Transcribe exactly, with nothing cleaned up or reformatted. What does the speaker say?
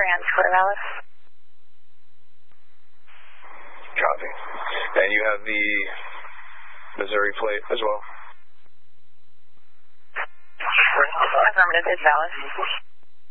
Grand Square, Alice. Copy. And you have the Missouri plate as well? Affirmative, it's Alice.